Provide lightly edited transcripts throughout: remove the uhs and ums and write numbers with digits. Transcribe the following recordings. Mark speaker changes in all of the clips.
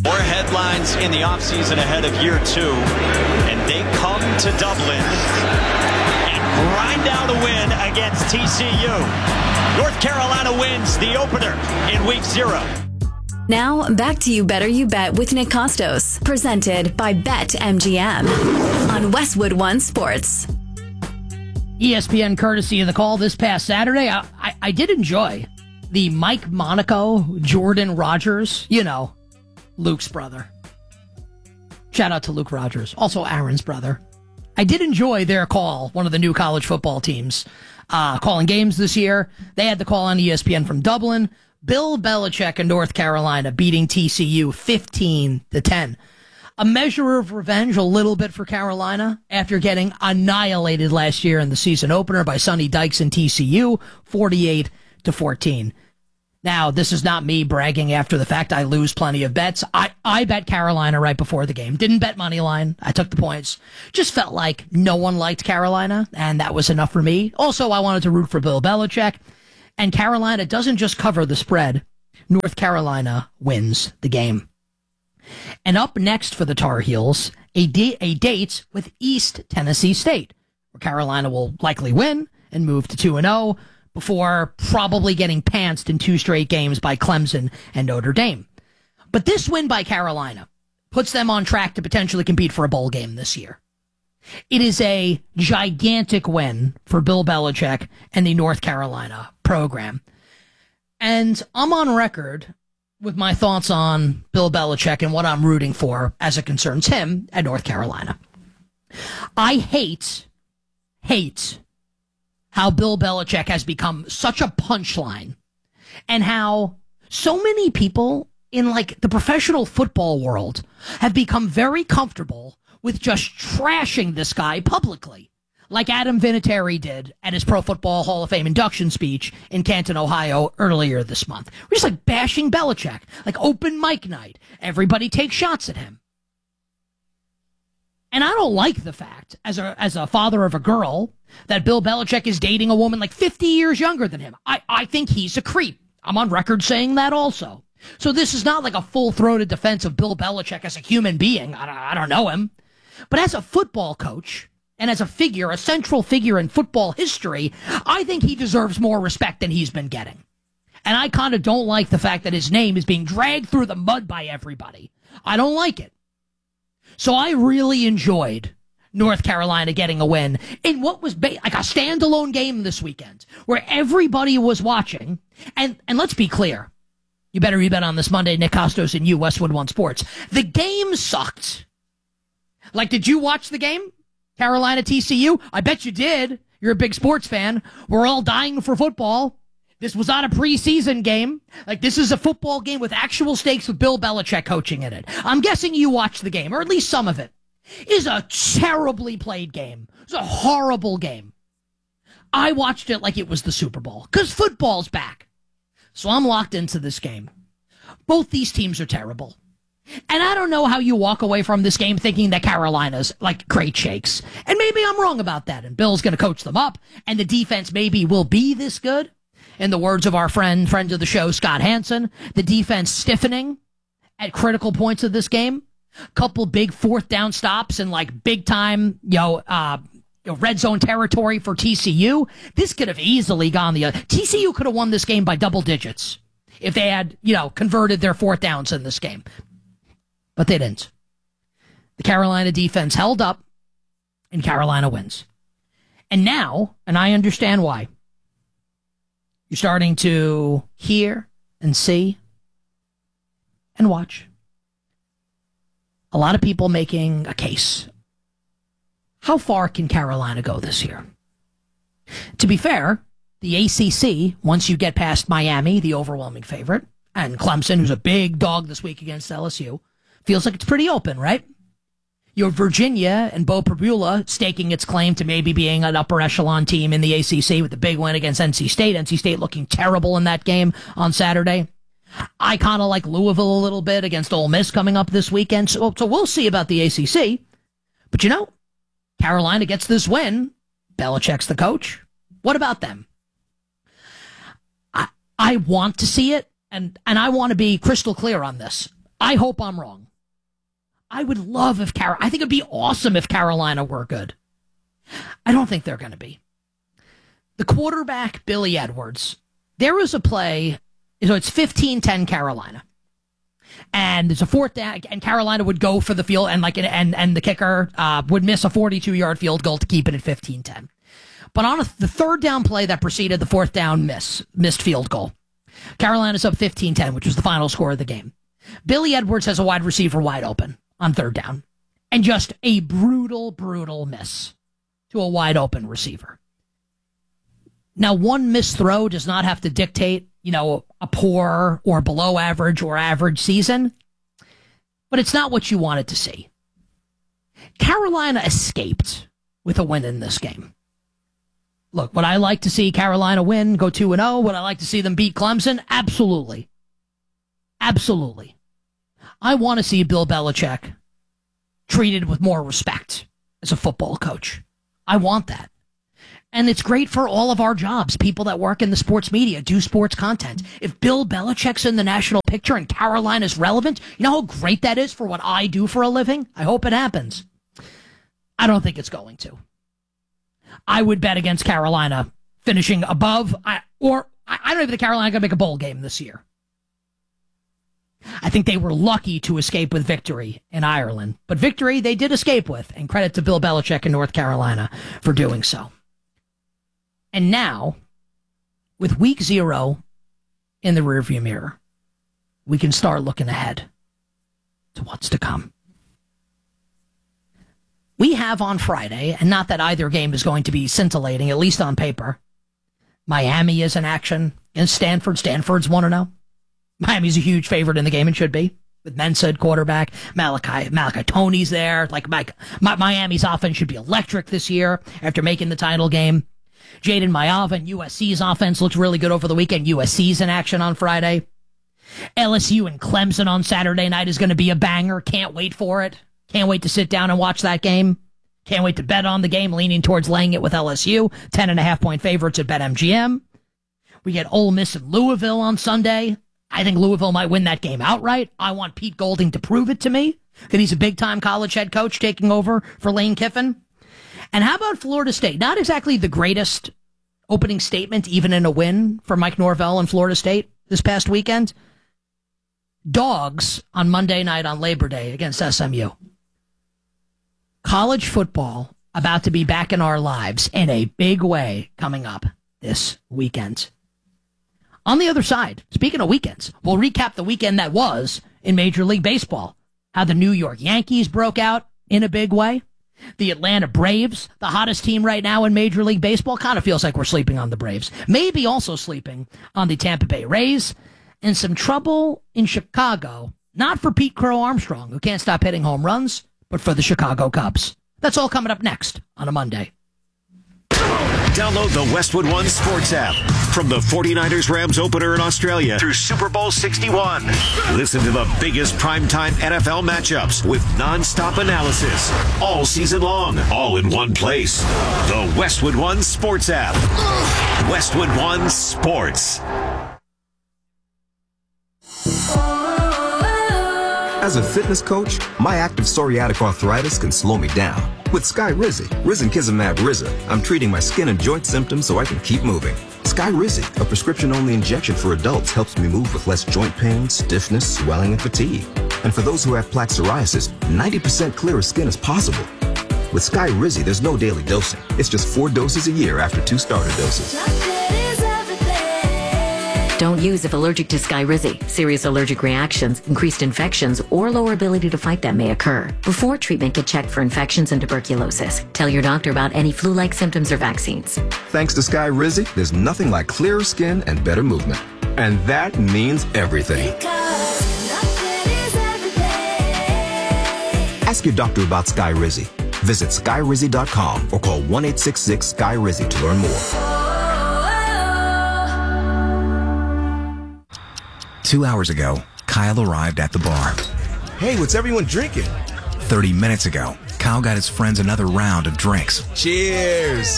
Speaker 1: More headlines in the offseason ahead of year 2, and they come to Dublin and grind out a win against TCU. North Carolina wins the opener in week 0.
Speaker 2: Now, back to You Better You Bet with Nick Costos, presented by BetMGM on Westwood One Sports.
Speaker 3: ESPN courtesy of the call this past Saturday. I did enjoy the Mike Monaco, Jordan Rogers, Luke's brother. Shout out to Luke Rogers, also Aaron's brother. I did enjoy their call, one of the new college football teams calling games this year. They had the call on ESPN from Dublin. Bill Belichick in North Carolina beating TCU 15-10. A measure of revenge, a little bit for Carolina, after getting annihilated last year in the season opener by Sonny Dykes and TCU, 48-14. Now, this is not me bragging after the fact. I lose plenty of bets. I bet Carolina right before the game. Didn't bet money line. I took the points. Just felt like no one liked Carolina, and that was enough for me. Also, I wanted to root for Bill Belichick. And Carolina doesn't just cover the spread. North Carolina wins the game. And up next for the Tar Heels, a date with East Tennessee State, where Carolina will likely win and move to 2-0 before probably getting pantsed in 2 straight games by Clemson and Notre Dame. But this win by Carolina puts them on track to potentially compete for a bowl game this year. It is a gigantic win for Bill Belichick and the North Carolina program. And I'm on record with my thoughts on Bill Belichick and what I'm rooting for as it concerns him at North Carolina. I hate how Bill Belichick has become such a punchline, and how so many people in the professional football world have become very comfortable with just trashing this guy publicly, like Adam Vinatieri did at his Pro Football Hall of Fame induction speech in Canton, Ohio earlier this month. We're just bashing Belichick, like open mic night. Everybody takes shots at him. And I don't like the fact, as a father of a girl, that Bill Belichick is dating a woman 50 years younger than him. I think he's a creep. I'm on record saying that also. So this is not a full-throated defense of Bill Belichick as a human being. I don't know him. But as a football coach, and as a figure, a central figure in football history, I think he deserves more respect than he's been getting. And I kind of don't like the fact that his name is being dragged through the mud by everybody. I don't like it. So I really enjoyed North Carolina getting a win in what was a standalone game this weekend, where everybody was watching. And let's be clear. You better bet on this Monday, Nick Costos and you, Westwood One Sports. The game sucked. Did you watch the game? Carolina TCU? I bet you did. You're a big sports fan. We're all dying for football. This was not a preseason game. This is a football game with actual stakes with Bill Belichick coaching in it. I'm guessing you watched the game, or at least some of it. It is a terribly played game. It's a horrible game. I watched it like it was the Super Bowl, because football's back. So I'm locked into this game. Both these teams are terrible. And I don't know how you walk away from this game thinking that Carolina's great shakes. And maybe I'm wrong about that. And Bill's going to coach them up. And the defense maybe will be this good. In the words of our friend of the show, Scott Hansen, the defense stiffening at critical points of this game. Couple big 4th down stops and big time, red zone territory for TCU. This could have easily gone the other. TCU could have won this game by double digits if they had, converted their 4th downs in this game. But they didn't. The Carolina defense held up, and Carolina wins. And now, and I understand why, you're starting to hear and see and watch a lot of people making a case. How far can Carolina go this year? To be fair, the ACC, once you get past Miami, the overwhelming favorite, and Clemson, who's a big dog this week against LSU, feels like it's pretty open, right? Your Virginia and Bo Prabula staking its claim to maybe being an upper echelon team in the ACC with the big win against NC State. NC State looking terrible in that game on Saturday. I kind of like Louisville a little bit against Ole Miss coming up this weekend. So we'll see about the ACC. But Carolina gets this win. Belichick's the coach. What about them? I want to see it, and I want to be crystal clear on this. I hope I'm wrong. I would love if I think it'd be awesome if Carolina were good. I don't think they're going to be. The quarterback, Billy Edwards, there was a play, so it's 15-10 Carolina. And there's a fourth down, and Carolina would go for the field, and the kicker would miss a 42-yard field goal to keep it at 15-10. But on the third down play that preceded the fourth down missed field goal, Carolina's up 15-10, which was the final score of the game. Billy Edwards has a wide receiver wide open on third down, and just a brutal miss to a wide open receiver. Now, one missed throw does not have to dictate, a poor or below average or average season, but it's not what you wanted to see. Carolina escaped with a win in this game. Look, would I like to see Carolina win, go 2-0? Would I like to see them beat Clemson? Absolutely. Absolutely. I want to see Bill Belichick treated with more respect as a football coach. I want that. And it's great for all of our jobs, people that work in the sports media, do sports content. If Bill Belichick's in the national picture and Carolina's relevant, you know how great that is for what I do for a living? I hope it happens. I don't think it's going to. I would bet against Carolina finishing above, I don't even think Carolina going to make a bowl game this year. I think they were lucky to escape with victory in Ireland. But victory they did escape with, and credit to Bill Belichick in North Carolina for doing so. And now, with week 0 in the rearview mirror, we can start looking ahead to what's to come. We have on Friday, and not that either game is going to be scintillating, at least on paper, Miami is in action against Stanford. Stanford's 1-0. Miami's a huge favorite in the game and should be, with Mensa at quarterback. Malachi Toney's there. Miami's offense should be electric this year after making the title game. Jaden Mayava and USC's offense looked really good over the weekend. USC's in action on Friday. LSU and Clemson on Saturday night is going to be a banger. Can't wait for it. Can't wait to sit down and watch that game. Can't wait to bet on the game, leaning towards laying it with LSU. 10.5-point favorites at BetMGM. We get Ole Miss and Louisville on Sunday. I think Louisville might win that game outright. I want Pete Golding to prove it to me, because he's a big-time college head coach taking over for Lane Kiffin. And how about Florida State? Not exactly the greatest opening statement, even in a win for Mike Norvell and Florida State this past weekend. Dogs on Monday night on Labor Day against SMU. College football about to be back in our lives in a big way coming up this weekend. On the other side, speaking of weekends, we'll recap the weekend that was in Major League Baseball. How the New York Yankees broke out in a big way. The Atlanta Braves, the hottest team right now in Major League Baseball. Kind of feels like we're sleeping on the Braves. Maybe also sleeping on the Tampa Bay Rays. And some trouble in Chicago, not for Pete Crow Armstrong, who can't stop hitting home runs, but for the Chicago Cubs. That's all coming up next on a Monday.
Speaker 4: Download the Westwood One Sports app. From the 49ers Rams opener in Australia through Super Bowl 61. Listen to the biggest primetime NFL matchups with nonstop analysis all season long, all in one place. The Westwood One Sports app. Westwood One Sports.
Speaker 5: As a fitness coach, my active psoriatic arthritis can slow me down. With Skyrizi, Risankizumab Riza, I'm treating my skin and joint symptoms so I can keep moving. Skyrizi, a prescription-only injection for adults, helps me move with less joint pain, stiffness, swelling, and fatigue. And for those who have plaque psoriasis, 90% clearer skin is possible. With Skyrizi, there's no daily dosing. It's just 4 doses a year after 2 starter doses.
Speaker 6: Don't use if allergic to Skyrizi. Serious allergic reactions, increased infections, or lower ability to fight them may occur. Before treatment, get checked for infections and tuberculosis. Tell your doctor about any flu-like symptoms or vaccines.
Speaker 5: Thanks to Skyrizi, there's nothing like clearer skin and better movement. And that means everything. Ask your doctor about Skyrizi. Visit Skyrizi.com or call 1-866-SKY-RIZI to learn more.
Speaker 7: 2 hours ago, Kyle arrived at the bar.
Speaker 8: Hey, what's everyone drinking?
Speaker 7: 30 minutes ago, Kyle got his friends another round of drinks.
Speaker 8: Cheers!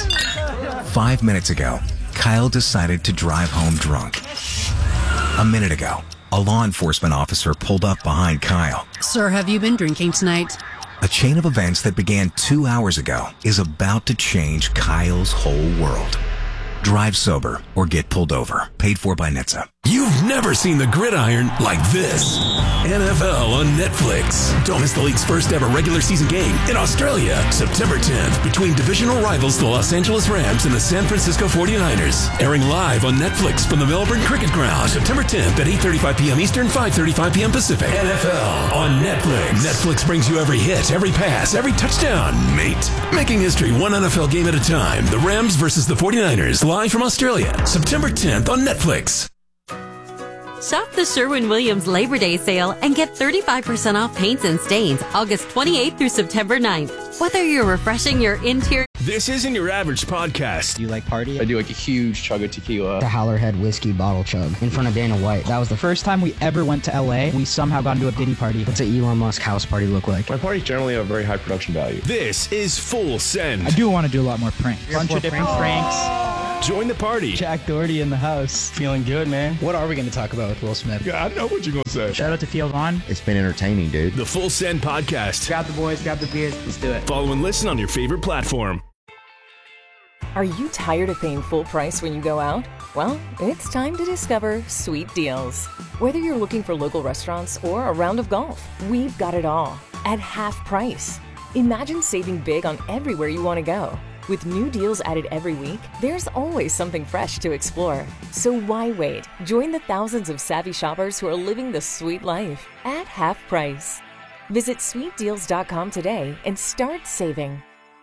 Speaker 7: 5 minutes ago, Kyle decided to drive home drunk. A minute ago, A law enforcement officer pulled up behind Kyle.
Speaker 9: Sir, have you been drinking tonight?
Speaker 7: A chain of events that began 2 hours ago is about to change Kyle's whole world. Drive sober or get pulled over. Paid for by NHTSA.
Speaker 10: You've never seen the gridiron like this. NFL on Netflix. Don't miss the league's first ever regular season game in Australia, September 10th, between divisional rivals the Los Angeles Rams and the San Francisco 49ers. Airing live on Netflix from the Melbourne Cricket Ground, September 10th at 8:35 p.m. Eastern, 5:35 p.m. Pacific. NFL on Netflix. Netflix brings you every hit, every pass, every touchdown, mate. Making history one NFL game at a time. The Rams versus the 49ers, live from Australia, September 10th on Netflix.
Speaker 11: Shop the Sherwin-Williams Labor Day sale and get 35% off paints and stains August 28th through September 9th. Whether you're refreshing your interior...
Speaker 12: This isn't your average podcast.
Speaker 13: Do you like party?
Speaker 14: I do like a huge chug of tequila.
Speaker 13: The Howlerhead whiskey bottle chug in front of Dana White. That was the first time we ever went to LA. We somehow got into a Diddy party. What's an Elon Musk house party look like?
Speaker 14: My parties generally have very high production value.
Speaker 12: This is Full Send.
Speaker 13: I do want to do a lot more pranks. Bunch of different pranks.
Speaker 12: Join the party.
Speaker 13: Jack Doherty in the house.
Speaker 14: Feeling good, man.
Speaker 13: What are we going to talk about with Will Smith?
Speaker 14: Yeah, I know what you're going to say.
Speaker 13: Shout out to Theo Vaughn.
Speaker 14: It's been entertaining, dude.
Speaker 12: The Full Send podcast.
Speaker 13: Grab the boys, grab the beers. Let's do it.
Speaker 12: Follow and listen on your favorite platform.
Speaker 15: Are you tired of paying full price when you go out? Well, it's time to discover Sweet Deals. Whether you're looking for local restaurants or a round of golf, we've got it all at half price. Imagine saving big on everywhere you want to go. With new deals added every week, there's always something fresh to explore. So why wait? Join the thousands of savvy shoppers who are living the sweet life at half price. Visit sweetdeals.com today and start saving.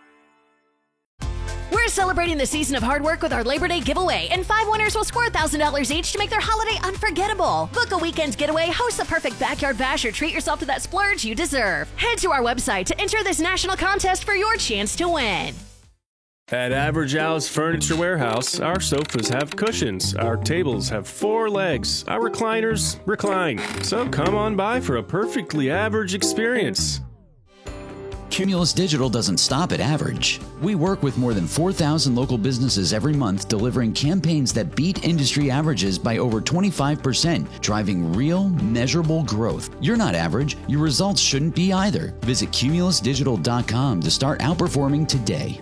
Speaker 16: We're celebrating the season of hard work with our Labor Day giveaway, and 5 winners will score $1,000 each to make their holiday unforgettable. Book a weekend getaway, host the perfect backyard bash, or treat yourself to that splurge you deserve. Head to our website to enter this national contest for your chance to win.
Speaker 17: At Average Al's Furniture Warehouse, our sofas have cushions, our tables have 4 legs, our recliners recline. So come on by for a perfectly average experience.
Speaker 18: Cumulus Digital doesn't stop at average. We work with more than 4,000 local businesses every month, delivering campaigns that beat industry averages by over 25%, driving real, measurable growth. You're not average. Your results shouldn't be either. Visit cumulusdigital.com to start outperforming today.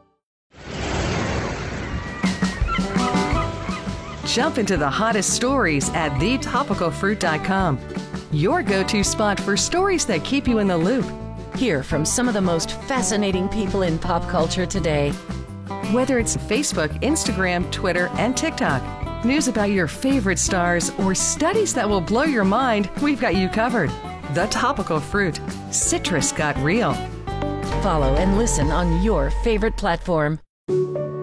Speaker 19: Jump into the hottest stories at thetopicalfruit.com. Your go-to spot for stories that keep you in the loop.
Speaker 20: Hear from some of the most fascinating people in pop culture today.
Speaker 19: Whether it's Facebook, Instagram, Twitter, and TikTok, news about your favorite stars, or studies that will blow your mind, we've got you covered. The Topical Fruit. Citrus got real.
Speaker 20: Follow and listen on your favorite platform.